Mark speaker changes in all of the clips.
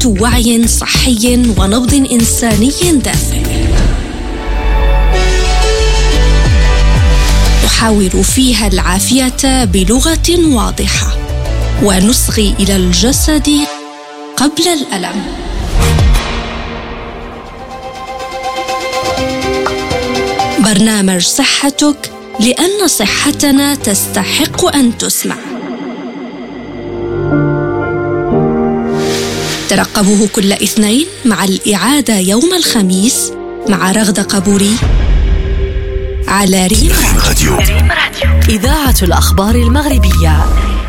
Speaker 1: وعي صحي ونبض إنساني دافئ. نحاور فيها العافية بلغة واضحة ونصغي إلى الجسد قبل الألم. برنامج صحتك، لأن صحتنا تستحق أن تسمع. ترقبوه كل اثنين مع الإعادة يوم الخميس مع رغدة قبوري على ريم راديو.
Speaker 2: إذاعة الأخبار المغربية.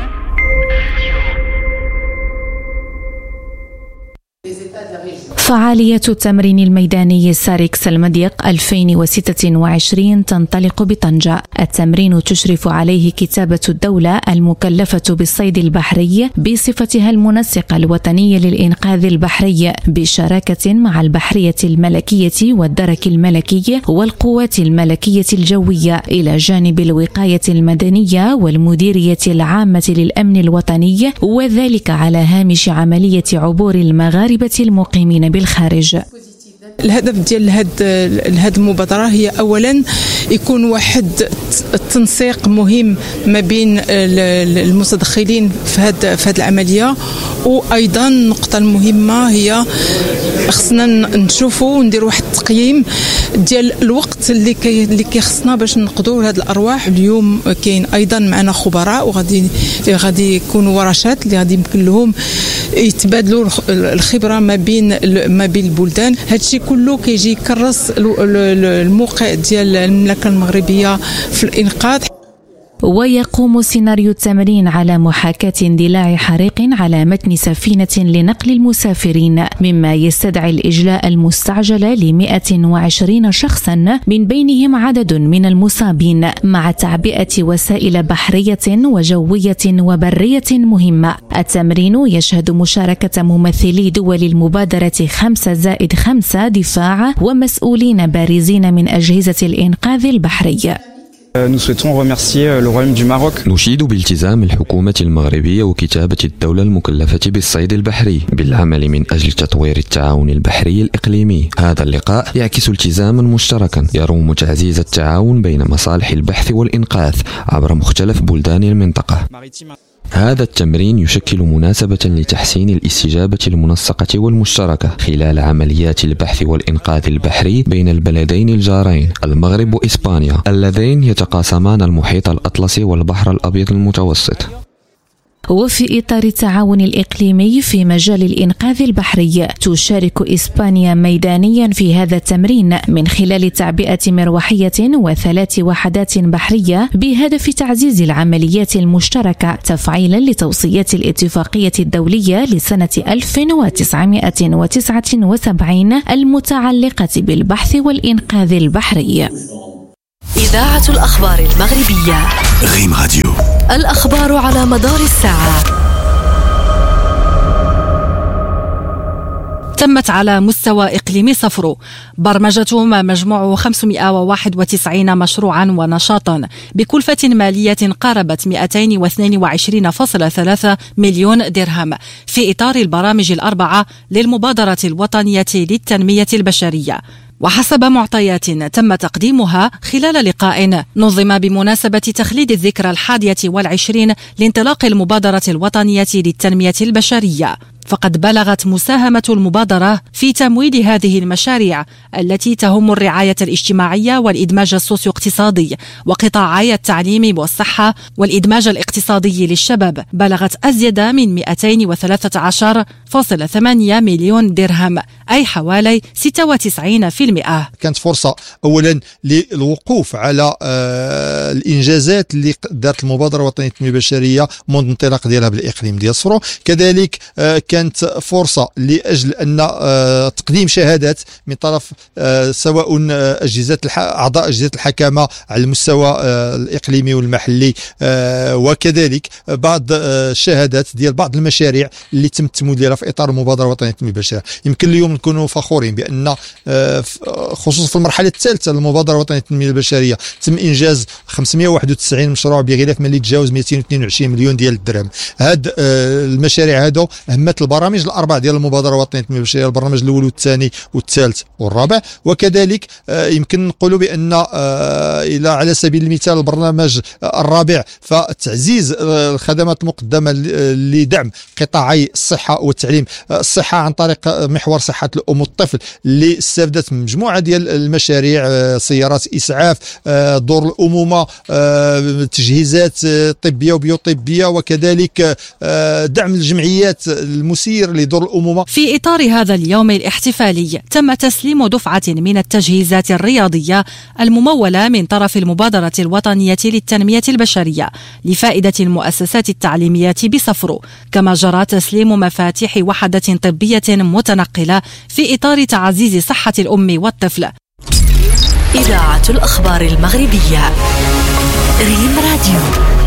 Speaker 2: فعالية التمرين الميداني ساركس المضيق 2026 تنطلق بطنجة. التمرين تشرف عليه كتابة الدولة المكلفة بالصيد البحري بصفتها المنسق الوطني للإنقاذ البحري بشراكة مع البحرية الملكية والدرك الملكي والقوات الملكية الجوية، إلى جانب الوقاية المدنية والمديرية العامة للأمن الوطني، وذلك على هامش عملية عبور المغاربة المقيمين بالخارج.
Speaker 3: الهدف ديال هاد المبادرة هي أولا يكون واحد التنسيق مهم ما بين المتدخلين في هاد العملية، وأيضا النقطة المهمة هي خصنا نشوفوا وندير واحد التقييم ديال الوقت اللي كيخصنا باش نقضوا هاد الأرواح. اليوم كاين أيضا معنا خبراء وغادي يكونوا ورشات اللي غادي يمكن لهم يتبادلوا الخبرة ما بين البلدان. هادشي كله كيجي يكرس الموقع ديال المملكة المغربية في الإنقاذ.
Speaker 2: ويقوم سيناريو التمرين على محاكاة اندلاع حريق على متن سفينة لنقل المسافرين، مما يستدعي الإجلاء المستعجل 120 شخصا، من بينهم عدد من المصابين، مع تعبئة وسائل بحرية وجوية وبرية مهمة. التمرين يشهد مشاركة ممثلي دول المبادرة 5+5 دفاع ومسؤولين بارزين من أجهزة الإنقاذ البحري.
Speaker 4: نشيد بالتزام الحكومة المغربية وكتابة الدولة المكلفة بالصيد البحري بالعمل من أجل تطوير التعاون البحري الإقليمي. هذا اللقاء يعكس التزاما مشتركا يروم تعزيز التعاون بين مصالح البحث والإنقاذ عبر مختلف بلدان المنطقة. هذا التمرين يشكل مناسبة لتحسين الاستجابة المنسقة والمشتركة خلال عمليات البحث والإنقاذ البحري بين البلدين الجارين المغرب وإسبانيا، اللذين يتقاسمان المحيط الأطلسي والبحر الأبيض المتوسط.
Speaker 2: وفي إطار التعاون الإقليمي في مجال الإنقاذ البحري، تشارك إسبانيا ميدانيا في هذا التمرين من خلال تعبئة مروحية و3 وحدات بحرية بهدف تعزيز العمليات المشتركة تفعيلا لتوصيات الاتفاقية الدولية لسنة 1979 المتعلقة بالبحث والإنقاذ البحري.
Speaker 5: إذاعة الأخبار المغربية
Speaker 6: ريم راديو.
Speaker 5: الأخبار على مدار الساعة.
Speaker 7: تمت على مستوى إقليمي صفرو برمجة ما مجموع 591 مشروعا ونشاطا بكلفة مالية قاربت 222.3 مليون درهم في إطار البرامج الأربعة للمبادرة الوطنية للتنمية البشرية. وحسب معطيات تم تقديمها خلال لقاء نظم بمناسبة تخليد الذكرى 21 لانطلاق المبادرة الوطنية للتنمية البشرية، فقد بلغت مساهمة المبادرة في تمويل هذه المشاريع التي تهم الرعاية الاجتماعية والإدماج السوسيو اقتصادي وقطاعي التعليم والصحة والإدماج الاقتصادي للشباب، بلغت أزيد من 213.8 مليون درهم، أي حوالي 96%.
Speaker 8: كانت فرصة أولا للوقوف على الإنجازات اللي دارت المبادرة الوطنية للتنمية البشرية منذ الانطلاق ديالها بالإقليم ديال صفرو. كذلك كانت فرصة لأجل أن تقديم شهادات من طرف سواء أعضاء أجهزة الحكامة على المستوى الإقليمي والمحلي، وكذلك بعض الشهادات ديال بعض المشاريع اللي تم التمويل ديالها في إطار المبادرة الوطنية للتنمية البشرية. يمكن اليوم نكونوا فخورين بان خصوصا في المرحله الثالثه للمبادره الوطنيه للتنميه البشريه تم انجاز 591 مشروع بغلاف مالي تجاوز 222 مليون ديال الدرهم. هاد المشاريع هادو همت البرامج الاربع ديال المبادره الوطنيه للتنميه البشريه، البرنامج الاول والثاني والثالث والرابع. وكذلك يمكن نقولوا بان الى على سبيل المثال البرنامج الرابع فتعزيز الخدمات المقدمه لدعم قطاعي الصحه والتعليم. الصحه عن طريق محور صحه الام والطفل اللي استفدت من مجموعه ديال المشاريع، سيارات اسعاف، دور الامومه، تجهيزات طبيه وبيوطبيه، وكذلك دعم الجمعيات المسير لدور الامومه.
Speaker 7: في اطار هذا اليوم الاحتفالي تم تسليم دفعه من التجهيزات الرياضيه المموله من طرف المبادره الوطنيه للتنميه البشريه لفائده المؤسسات التعليميه بصفرو، كما جرى تسليم مفاتيح وحده طبيه متنقله في اطار تعزيز صحه الام والطفل.
Speaker 5: إذاعة الأخبار المغربية ريم راديو.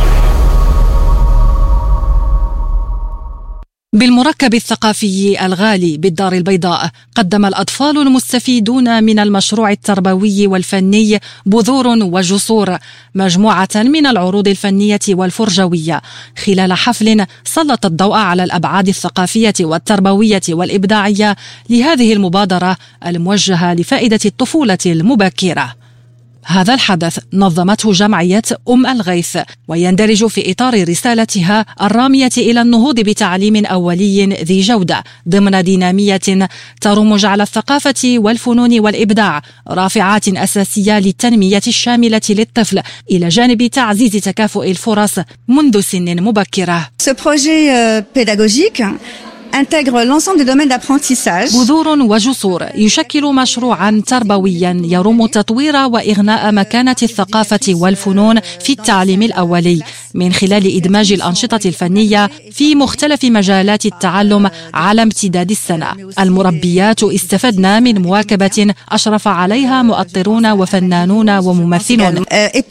Speaker 7: بالمركب الثقافي الغالي بالدار البيضاء قدم الأطفال المستفيدون من المشروع التربوي والفني بذور وجسور مجموعة من العروض الفنية والفرجوية خلال حفل سلط الضوء على الأبعاد الثقافية والتربوية والإبداعية لهذه المبادرة الموجهة لفائدة الطفولة المبكرة. هذا الحدث نظمته جمعية الغيث، ويندرج في إطار رسالتها الرامية إلى النهوض بتعليم أولي ذي جودة ضمن دينامية ترم جعل الثقافة والفنون والإبداع رافعات أساسية للتنمية الشاملة للطفل إلى جانب تعزيز تكافؤ الفرص منذ سن مبكرة.
Speaker 6: intègre l'ensemble des domaines d'apprentissage.
Speaker 7: بذور وجسور يشكل مشروعا تربويا يرم تطوير وإغناء مكانة الثقافة والفنون في التعليم الأولي من خلال إدماج الأنشطة الفنية في مختلف مجالات التعلم على امتداد السنة. المربيات استفدنا من مواكبة أشرف عليها مؤطرون وفنانون وممثلون.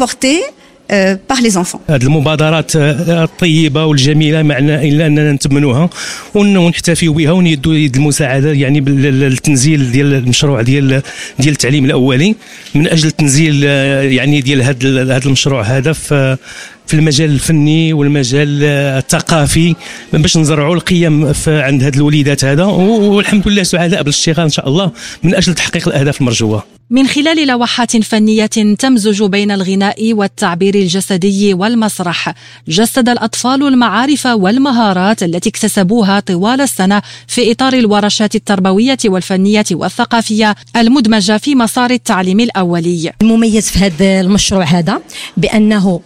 Speaker 6: par les enfants.
Speaker 9: هذه المبادرات الطيبة والجميلة معنا إلا أننا نتمنوها ونحتفيوا بها وندوا يد المساعدة يعني بالتنزيل ديال المشروع ديال التعليم الأولي من أجل التنزيل يعني ديال هذا المشروع هذا في المجال الفني والمجال الثقافي باش نزرعوا القيم عند هاد الوليدات هذا، والحمد لله سعداء بالاشتغال إن شاء الله من أجل تحقيق الأهداف المرجوة.
Speaker 7: من خلال لوحات فنية تمزج بين الغناء والتعبير الجسدي والمسرح، جسد الأطفال المعارف والمهارات التي اكتسبوها طوال السنة في إطار الورشات التربوية والفنية والثقافية المدمجة في مسار التعليم الأولي.
Speaker 10: المميز في هذا المشروع هذا بأنه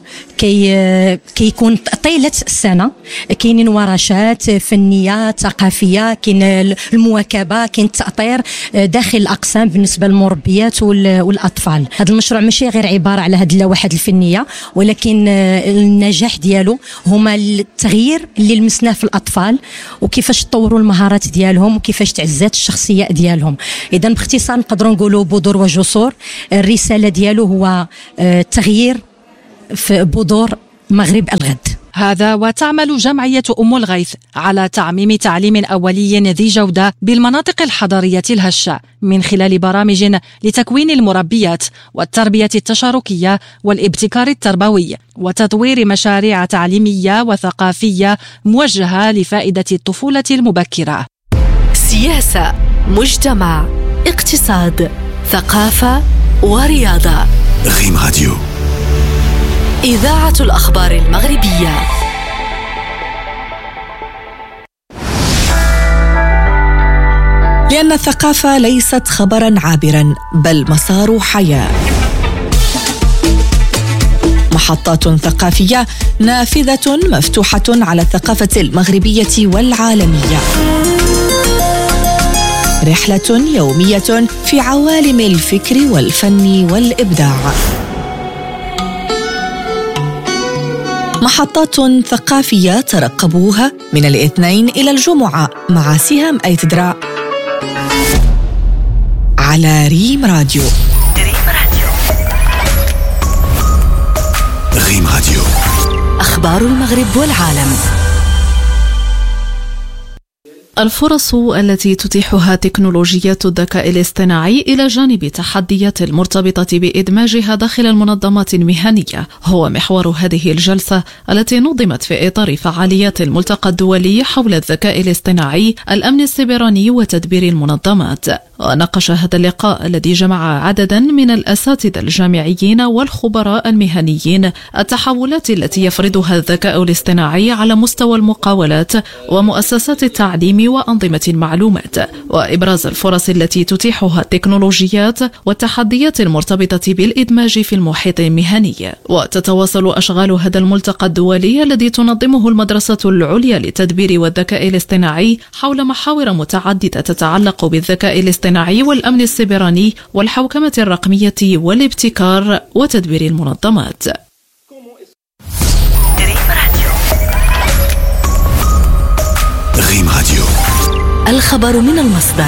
Speaker 10: كيكون طيلة السنة كاينين ورشات فنية ثقافية، كاين المواكبة، كاين التأطير داخل الأقسام بالنسبة للمربيات والأطفال. هذا المشروع ماشي غير عبارة على هذه اللوحات الفنية، ولكن النجاح ديالو هما التغيير اللي لمسناه في الأطفال وكيفاش تطوروا المهارات ديالهم وكيفاش تعزات الشخصية ديالهم. إذن باختصار نقدروا نقولوا بذور وجسور، الرسالة ديالو هو تغيير في بذور مغرب الغد.
Speaker 7: هذا وتعمل جمعية الغيث على تعميم تعليم أولي ذي جودة بالمناطق الحضرية الهشة من خلال برامج لتكوين المربيات والتربية التشاركية والابتكار التربوي وتطوير مشاريع تعليمية وثقافية موجهة لفائدة الطفولة المبكرة.
Speaker 5: سياسة، مجتمع، اقتصاد، ثقافة ورياضة.
Speaker 11: ريم راديو.
Speaker 5: إذاعة الأخبار المغربية.
Speaker 12: لأن الثقافة ليست خبرا عابرا بل مسار حياة. محطات ثقافية نافذة مفتوحة على الثقافة المغربية والعالمية. رحلة يومية في عوالم الفكر والفن والإبداع. محطات ثقافية ترقبوها من الاثنين إلى الجمعة مع سهام أيتدرا على ريم راديو.
Speaker 11: ريم راديو.
Speaker 5: أخبار المغرب والعالم.
Speaker 11: الفرص التي تتيحها تكنولوجيات الذكاء الاصطناعي إلى جانب تحديات المرتبطة بإدماجها داخل المنظمات المهنية هو محور هذه الجلسة التي نظمت في إطار فعاليات الملتقى الدولي حول الذكاء الاصطناعي، الأمن السيبراني وتدبير المنظمات. وناقش هذا اللقاء الذي جمع عددا من الأساتذة الجامعيين والخبراء المهنيين التحولات التي يفرضها الذكاء الاصطناعي على مستوى المقاولات ومؤسسات التعليم وأنظمة المعلومات، وإبراز الفرص التي تتيحها التكنولوجيات والتحديات المرتبطة بالإدماج في المحيط المهني. وتتواصل أشغال هذا الملتقى الدولي الذي تنظمه المدرسة العليا للتدبير والذكاء الاصطناعي حول محاور متعددة تتعلق بالذكاء الاصطناعي والأمن السيبراني والحوكمة الرقمية والابتكار وتدبير المنظمات.
Speaker 5: ريم راديو، الخبر من المصدر.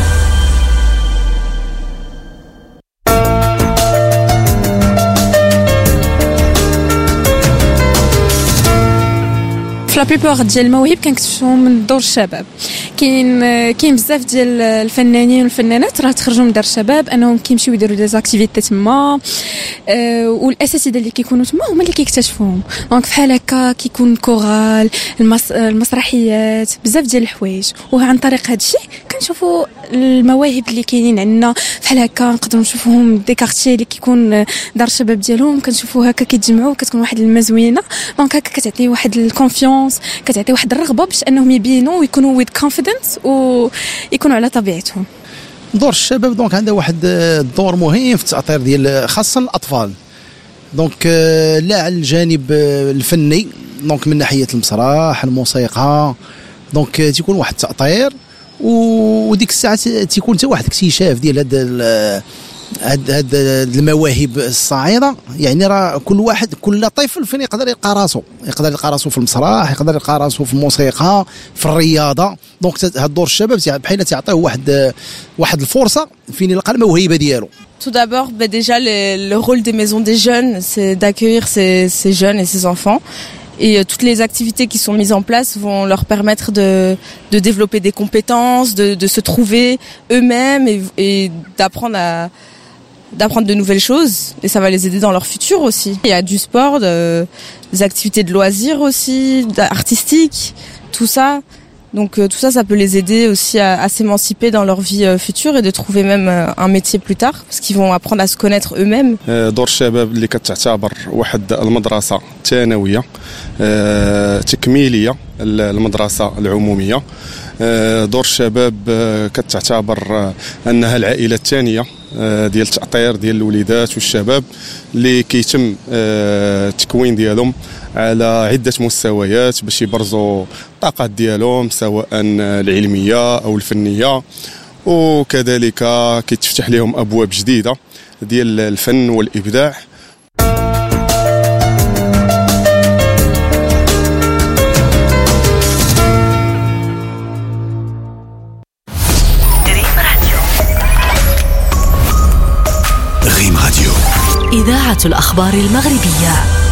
Speaker 13: لا بيبار ديال المواهب كنكتشفوهم من دور الشباب. كاين بزاف ديال الفنانين والفنانات راه تخرجوا من دار الشباب انهم كيمشيو يديروا دي زاكتيفيتي تما، والاساتذه اللي كيكونوا تما هما اللي كيكتشفوهم. دونك بحال هكا كيكون كورال، المسرحيات، بزاف ديال الحوايج، وعن طريق هذا الشيء كنشوفوا المواهب اللي كاينين عندنا. بحال هكا نقدروا نشوفوهم دي كارتي اللي كيكون دار الشباب ديالهم، كنشوفوا هكا كيتجمعوا، كتكون واحد المزوينه. دونك هكا كتعطي واحد الكونفيونس، كتعطي واحد الرغبه باش انهم يبينوا ويكونوا with confidence ويكونوا على طبيعتهم.
Speaker 14: دور الشباب دونك عنده واحد الدور مهم في التأطير ديال خاصة الأطفال. دونك لا على الجانب الفني، دونك من ناحية المسرح، الموسيقى، دونك تيكون واحد التأطير، وديك الساعة تيكون حتى واحد اكتشاف ديال هاد المواهب الصاعده. يعني راه كل طفل فين يقدر يلقى راسو في المسرح، يقدر يلقى راسو في الموسيقى، في الرياضه. دونك هاد دور الشباب بحال تعطيه واحد الفرصه فين يلقى الموهبه ديالو.
Speaker 15: Tout d'abord, déjà le rôle des maisons des jeunes, c'est d'accueillir ces jeunes et ces enfants. Et toutes les activités qui sont mises en place vont leur permettre de développer des compétences, de se trouver eux-mêmes et d'apprendre de nouvelles choses, et ça va les aider dans leur futur aussi. Il y a du sport, des activités de loisirs aussi, artistiques, tout ça. Donc tout ça, ça peut les aider aussi à s'émanciper dans leur vie future et de trouver même un métier plus tard, parce qu'ils vont apprendre à se connaître eux-mêmes.
Speaker 16: دور الشباب اللي كتعتبر واحد المدرسة ثانوية تكميلية المدرسة العمومية. دور الشباب كتعتبر أنها العائلة الثانية ديال التأطير ديال الوليدات والشباب اللي كيتم التكوين ديالهم على عدة مستويات باش يبرزوا الطاقات ديالهم سواء العلمية أو الفنية، وكذلك كيتفتح لهم أبواب جديدة ديال الفن والإبداع.
Speaker 5: ريم راديو، إذاعة الأخبار المغربية.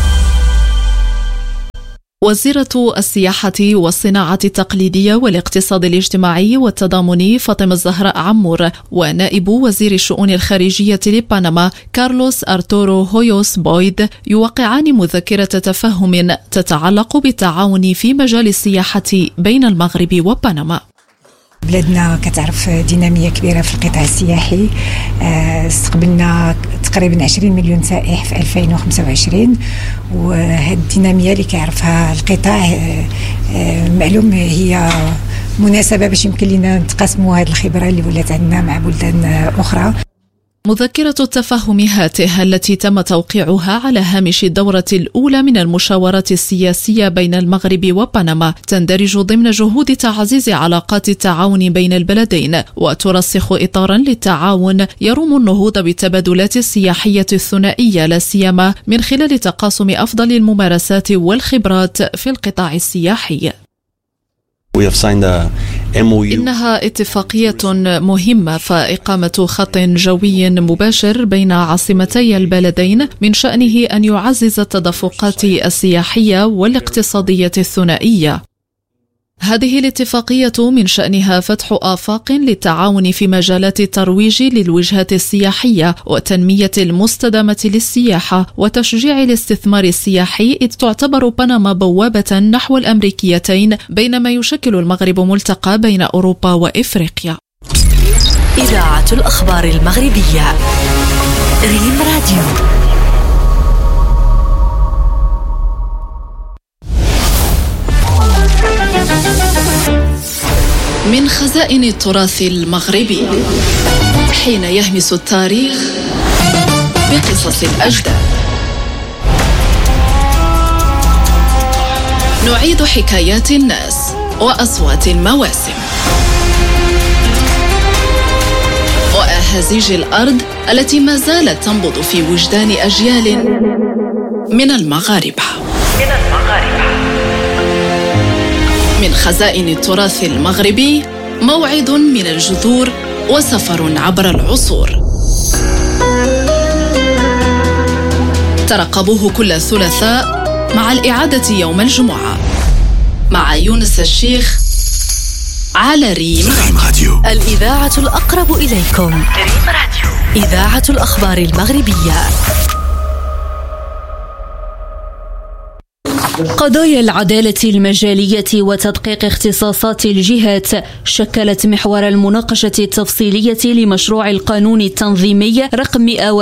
Speaker 11: وزيرة السياحة والصناعة التقليدية والاقتصاد الاجتماعي والتضامني فاطمة الزهراء عمور ونائب وزير الشؤون الخارجية لبنما كارلوس أرتورو هويوس بويد يوقعان مذكرة تفاهم تتعلق بالتعاون في مجال السياحة بين المغرب وبنما.
Speaker 17: بلادنا كتعرف دينامية كبيرة في القطاع السياحي. استقبلنا تقريبا 20 مليون سائح في 2025، وهذه الدينامية اللي كيعرفها القطاع معلوم هي مناسبة باش يمكن لنا نتقاسموا هذه الخبرة اللي ولات عندنا مع بلدان أخرى.
Speaker 11: مذكرة التفاهم هاته التي تم توقيعها على هامش الدورة الأولى من المشاورات السياسية بين المغرب وبنما تندرج ضمن جهود تعزيز علاقات التعاون بين البلدين، وترسخ إطارا للتعاون يروم النهوض بالتبادلات السياحية الثنائية لا سيما من خلال تقاسم أفضل الممارسات والخبرات في القطاع السياحي. إنها اتفاقية مهمة، فإقامة خط جوي مباشر بين عاصمتي البلدين من شأنه أن يعزز التدفقات السياحية والاقتصادية الثنائية. هذه الاتفاقية من شأنها فتح آفاق للتعاون في مجالات الترويج للوجهات السياحية وتنمية المستدامة للسياحة وتشجيع الاستثمار السياحي، إذ تعتبر بنما بوابة نحو الأمريكيتين، بينما يشكل المغرب ملتقى بين أوروبا وإفريقيا.
Speaker 5: إذاعة الأخبار المغربية، ريم راديو.
Speaker 11: من خزائن التراث المغربي، حين يهمس التاريخ بقصص الأجداد، نعيد حكايات الناس وأصوات المواسم وأهازيج الأرض التي ما زالت تنبض في وجدان أجيال من المغاربة. من خزائن التراث المغربي، موعد من الجذور وسفر عبر العصور. ترقبوه كل ثلاثاء مع الإعادة يوم الجمعة مع يونس الشيخ على ريم راديو.
Speaker 5: الإذاعة الأقرب إليكم، ريم راديو، إذاعة الأخبار المغربية.
Speaker 18: قضايا العدالة المجالية وتدقيق اختصاصات الجهات شكلت محور المناقشة التفصيلية لمشروع القانون التنظيمي رقم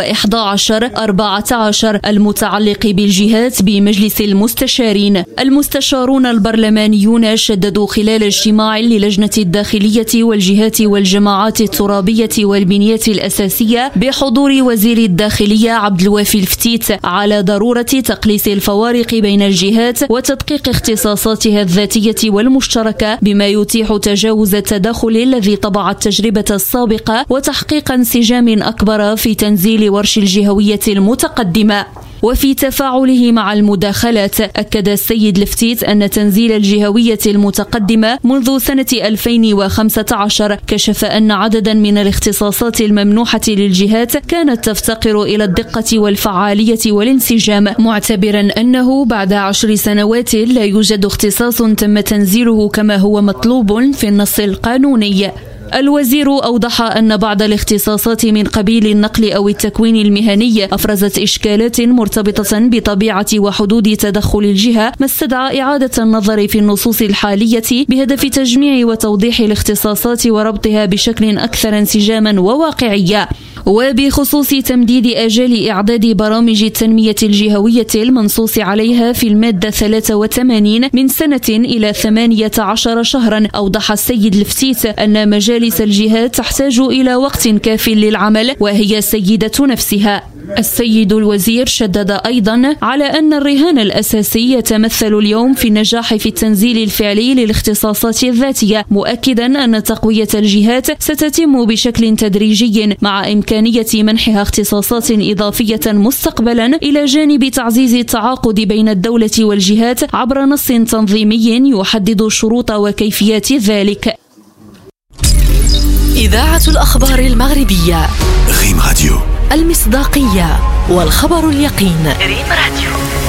Speaker 18: 111/14 المتعلق بالجهات بمجلس المستشارين. المستشارون البرلمانيون شددوا خلال اجتماع للجنة الداخلية والجهات والجماعات الترابية والبنية الأساسية بحضور وزير الداخلية عبد الوافي الفتيت على ضرورة تقليص الفوارق بين الجهات وتدقيق اختصاصاتها الذاتية والمشتركة بما يتيح تجاوز التداخل الذي طبع التجربة السابقة وتحقيق انسجام أكبر في تنزيل ورش الجهوية المتقدمة. وفي تفاعله مع المداخلات، أكد السيد الفتيت أن تنزيل الجهوية المتقدمة منذ سنة 2015 كشف أن عددا من الاختصاصات الممنوحة للجهات كانت تفتقر إلى الدقة والفعالية والانسجام، معتبرا أنه بعد 10 سنوات لا يوجد اختصاص تم تنزيله كما هو مطلوب في النص القانوني. الوزير أوضح أن بعض الاختصاصات من قبيل النقل أو التكوين المهني أفرزت إشكالات مرتبطة بطبيعة وحدود تدخل الجهة، ما استدعى إعادة النظر في النصوص الحالية بهدف تجميع وتوضيح الاختصاصات وربطها بشكل أكثر انسجاما وواقعية. وبخصوص تمديد آجال إعداد برامج التنمية الجهوية المنصوص عليها في المادة 83 من سنة إلى 18 شهرا، أوضح السيد الفتيت أن مجالس الجهات تحتاج إلى وقت كاف للعمل وهي السيدة نفسها. السيد الوزير شدد أيضا على أن الرهان الأساسي يتمثل اليوم في النجاح في التنزيل الفعلي للاختصاصات الذاتية، مؤكدا أن تقوية الجهات ستتم بشكل تدريجي مع إمكانية منحها اختصاصات إضافية مستقبلا، إلى جانب تعزيز التعاقد بين الدولة والجهات عبر نص تنظيمي يحدد الشروط وكيفيات ذلك.
Speaker 5: إذاعة الأخبار المغربية، ريم راديو، المصداقية والخبر اليقين، ريم راديو.